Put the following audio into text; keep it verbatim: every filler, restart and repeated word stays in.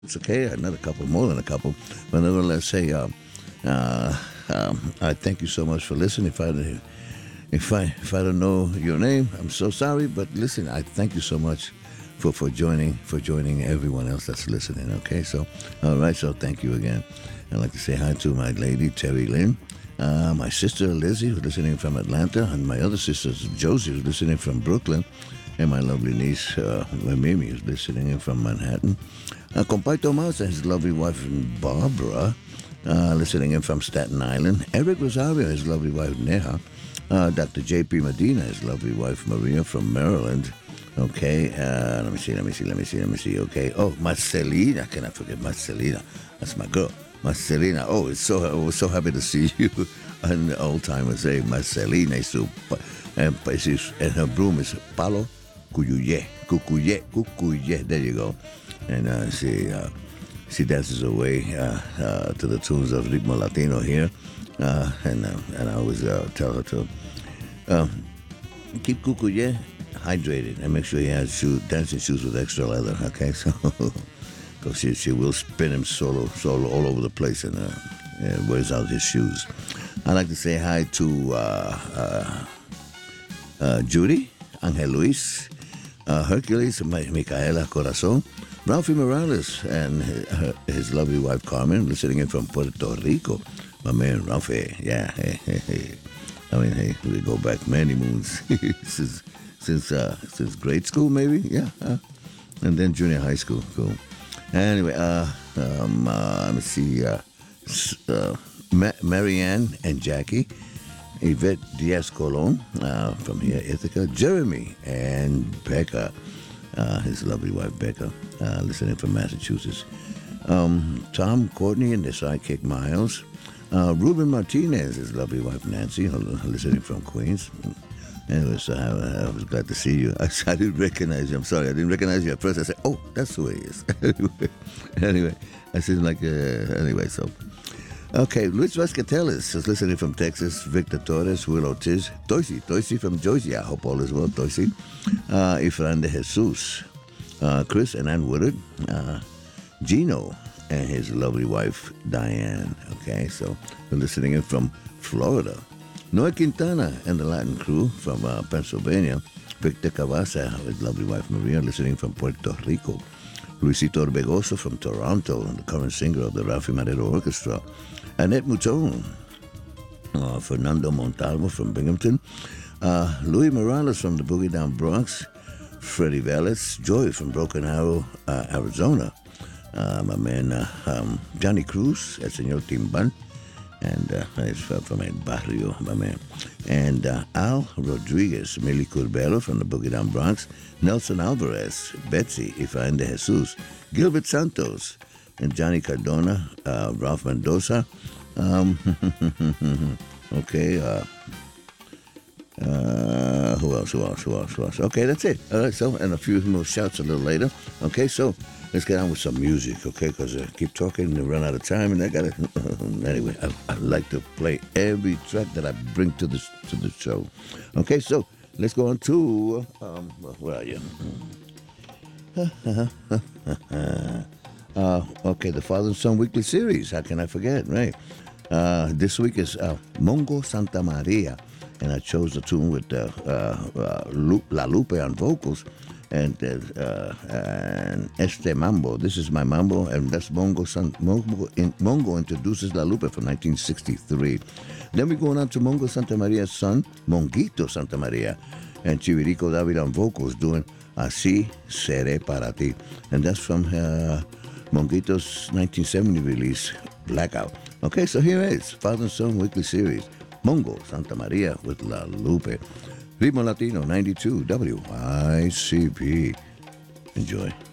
It's okay, another couple, more than a couple. But nevertheless, say, uh, uh, um, I thank you so much for listening. If I if I if I don't know your name, I'm so sorry. But listen, I thank you so much for, for joining for joining everyone else that's listening. Okay, so all right, so thank you again. I'd like to say hi to my lady Terry Lynn, uh, my sister Lizzie, who's listening from Atlanta, and my other sister Josie, who's listening from Brooklyn, and my lovely niece uh, Mimi, who's listening in from Manhattan. Uh, Compay Tomas and his lovely wife Barbara, uh, listening in from Staten Island. Eric Rosario, his lovely wife Neha. Uh, Doctor J P Medina, his lovely wife Maria from Maryland. Okay, uh, let me see, let me see, let me see, let me see. Okay, oh, Marcelina, can I forget Marcelina? That's my girl, Marcelina. Oh, it's so I was so happy to see you. And the old timers say Marcelina, is su, and, and her broom is Palo Cuyuye, Cucuye, Cucuye. There you go. And uh, she uh, she dances away uh, uh, to the tunes of Ritmo Latino here, uh, and uh, and I always uh, tell her to um, keep Cucuye hydrated and make sure he has shoe, dancing shoes with extra leather. Okay, so because she she will spin him solo solo all over the place and uh, yeah, wears out his shoes. I'd like to say hi to uh, uh, uh, Judy, Angel Luis, uh, Hercules, Micaela Corazon. Ralphie Morales and his, his lovely wife Carmen, listening in from Puerto Rico. My man Ralphie, yeah, hey, hey, hey. I mean, hey, we go back many moons since since uh, since grade school, maybe, yeah, uh, and then junior high school. Cool. Anyway, uh, um, uh, let me see, uh, uh, Ma- Marianne and Jackie, Yvette Diaz Colon uh, from here, Ithaca, Jeremy and Becca. Uh, his lovely wife Becca, uh, listening from Massachusetts. Um, Tom Courtney and their sidekick Miles. Uh, Ruben Martinez, his lovely wife Nancy, listening from Queens. Anyways, so I, I was glad to see you. I, I didn't recognize you. I'm sorry, I didn't recognize you at first. I said, "Oh, that's who he is." anyway, anyway, I said like uh, anyway. So, okay, Luis Vascatellis is listening from Texas. Victor Torres, Will Ortiz, Toisi, Toisi from Georgia. I hope all is well, Toisi. Uh, Ifran de Jesus, uh, Chris and Ann Woodard, uh, Gino and his lovely wife Diane. Okay, so we're listening in from Florida. Noe Quintana and the Latin crew from uh, Pennsylvania. Victor Cavasa, his lovely wife Maria, listening from Puerto Rico. Luisito Orbegoso from Toronto, the current singer of the Rafi Madero Orchestra. Annette Mouton, uh, Fernando Montalvo from Binghamton. Uh, Louis Morales from the Boogie Down Bronx, Freddie Valles, Joy from Broken Arrow, uh, Arizona, uh, my man uh, um, Johnny Cruz, El Señor Timban, and uh, he's from El Barrio, my man, and uh, Al Rodriguez, Millie Curbero from the Boogie Down Bronx, Nelson Alvarez, Betsy, Efrain de Jesus, Gilbert Santos, and Johnny Cardona, uh, Ralph Mendoza, um, okay, uh, Uh, who else? Who else? Who else? Who else? Okay, that's it. All right. So, and a few more shouts a little later. Okay, so let's get on with some music. Okay, because I keep talking and run out of time, and I got to. Anyway, I, I like to play every track that I bring to the to the show. Okay, so let's go on to um, where are you? uh, okay, the Father and Son Weekly Series. How can I forget? Right. Uh, this week is uh, Mongo Santa Maria. And I chose the tune with uh, uh, uh, La Lupe on vocals and uh, and Este Mambo. This is my mambo, and that's Mongo. San, Mongo, in, Mongo introduces La Lupe from nineteen sixty-three. Then we go on to Mongo Santa Maria's son, Monguito Santa Maria, and Chivirico David on vocals doing Así Seré Para Ti. And that's from uh, Monguito's nineteen seventy release, Blackout. Okay, so here is Father and Son Weekly Series. Mongo Santa Maria with La Lupe. Ritmo Latino ninety-two W I C P. Enjoy.